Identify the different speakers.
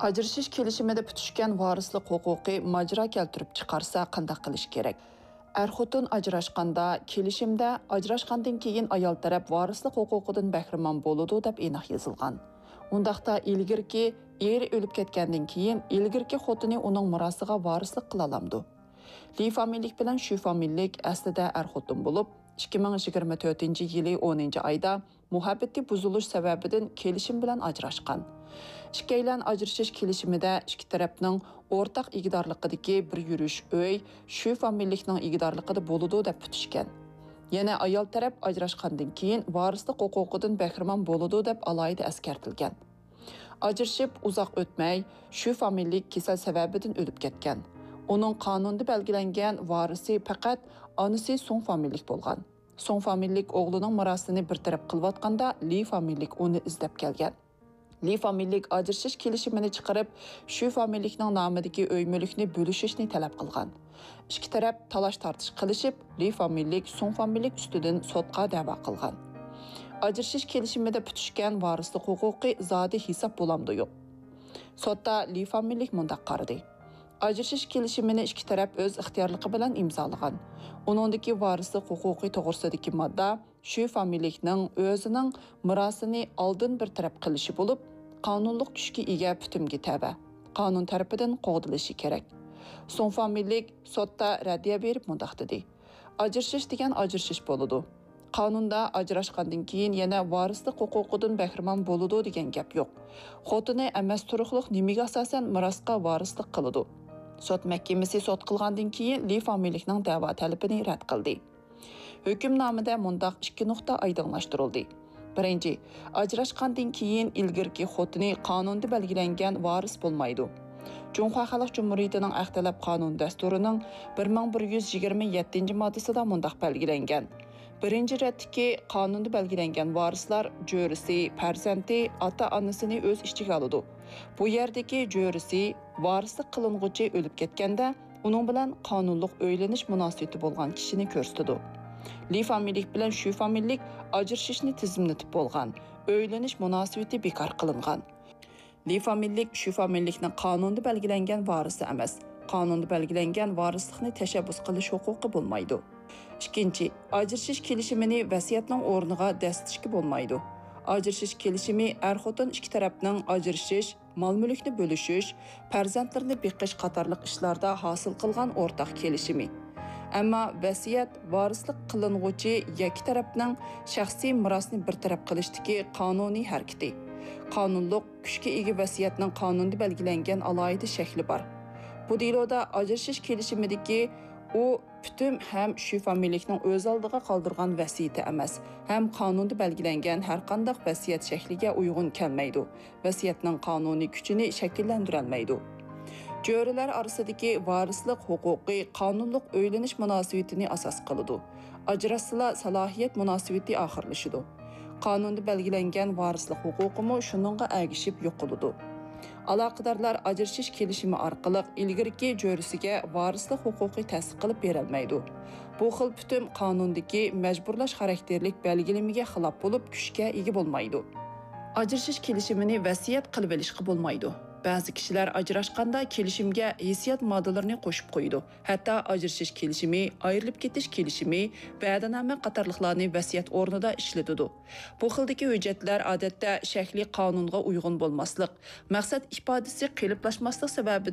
Speaker 1: Ajrashish kelishimida putishgan varislik huquqi majra keltirib chiqarsa qanday qilish kerak? Er-xotin ajrashganda, kelishimda ajrashgandan keyin ayol taraf varislik huquqidan bahramon bo'ladi deb aniq yozilgan. Undaqda ilgirki eri o'lib ketgandan keyin ilgirki xotini uning mirosiga varislik qila olamdi. Li familiyalik bilan shu familiyalik aslida er-xotin bo'lib, 2024-yili 10-oyda muhabbati buzilish sababidan kelishim bilan ajrashgan. Ikkilan ajrashish kelishimida ikki tarafning o'rtaq igdorligidagi bir yurish uy shu familiyalikning igdorligida bo'ladi deb putishgan. Yana ayol taraf ajrashgandan keyin varislik huquqidan bahramon bo'ladi deb alohida eskartilgan. Ajrashib uzoq o'tmay shu familiyalik kasal sababidan o'lib ketgan. Onun qonunda belgilangan varisi faqat onasi so'ng familiyalik bo'lgan. So'ng familiyalik o'g'lining mirosini bir taraf qilayotganda Li familiyalik uni izlab kelgan. Li familiyalik ajrashish kelishimini chiqarib, shu familiyalikning nomidagi uy-mulkni bo'lishishni talab qilgan. Ikki taraf talash-tartish qilishib, Li familiyalik so'ng familiyalik ustidan sudga da'vo qilgan. Ajrashish kelishimida putishgan varislik huquqi zodi hisob bo'lamdi yo'q. Sudda Li familiyalik mundaq qaradi. Ajrashish kelishimini ikki taraf o'z ixtiyorligi bilan imzolagan. Uningdagi varislik huquqi to'g'risidagi modda shu familiyalikning o'zining mirosini oldin bir taraf qilishi bo'lib, qonunlik kuchga ega putimga taba. Qonun tarafidan qo'g'dilishi kerak. So'ng familiyalik sudda raddiya berib mundaq dedi. Ajrashish degan ajrashish bo'ladi. Qonunda ajrashgandan keyin yana varislik huquqidan bahramon bo'ladi degan gap yo'q. Xotini emas turuqliq nimaga asosan mirosga varislik qiladi. Sud mahkamasi sud qilgandan keyin Li familiyalikning da'vo talabini rad qildi. Hukmnomada mundaq ikki nuqta oydinlashtirildi. Birinchi, ajrashgandan keyin ilgirki xotini qonunda belgilangan varis bo'lmaydi. Cumhuriyet Xalq Cumhuriyetining Axtalab qonun dasturining 1127-moddasida mundaq belgilangan. Birinchi raddagi qonunda belgilangan varislar jo'risi, farzandi, ota-onasini o'z ichiga oladi. Bu yerdagi jo'risi varislik qilinguchi o'lib ketganda, uning bilan qonunlik o'ylanish munosabati bo'lgan kishini ko'rsatadi. Li familiyalik bilan shu familiyalik ajrashishni tizimlatib bo'lgan. O'ylanish munosabati bekor qilingan. Li familiyalik shu familiyalikning qonunda belgilangan varisi emas. Qonunda belgilangan varislikni tashabbus qilish huquqi bo'lmaydi. Ikkinchi, ajrashish kelishimini vasiyatning o'rniga dastishga bo'lmaydi. Ajrashish kelishimi er-xotin ikki tarafning ajrashish, mol-mulkni bo'lishish, farzandlarni beqish qatorliq ishlarda hosil qilgan o'rtaq kelishimi. Ammo vasiyat varislik qilinguchi ikki tarafning shaxsiy mirosni bir taraf qilishdagi qonuniy harakati. Qonunlik kuchga ega vasiyatning qonunda belgilangan alohida shakli bor. Bu deloda ajrashish kelishimidagi u putum ham shu familiyalikning o'z oldiga qoldirgan vasiyati emas, ham qonunda belgilangan har qanday vasiyat shakliga uyg'un kelmaydi. Vasiyatning qonuniy kuchini shakllantira olmaydi. Jo'ralar orasidagi varislik huquqi qonunlik o'ylanish munosabatini asos qiladi. Ajrashsalar salohiyat munosabati oxirlashadi. Qonunda belgilangan varislik huquqimi shuningga agishib yo'qoladi. Aloqadorlar ajrashish kelishimi orqali ilgirki jo'risiga varislik huquqi ta'sis qilib berilmaydi. Bu xil putum qonundagi majburlash xarakterlik belgilamiga xilof bo'lib, kuchga ega bo'lmaydi. Ajrashish kelishimini vasiyat qilib olishga bo'lmaydi. Ba'zi kishilar ajrashganda kelishimga hissiyot moddalarini qo'shib qo'ydi. Hatto ajrashish kelishimi, ayrilib ketish kelishimi, va'danoma qatorliqlarni vasiyat o'rnida ishlatadi. Bu xildagi hujjatlar odatda shakli qonunga uyg'un bo'lmaslik, maqsad ifodasi qiliplashmaslik sababidan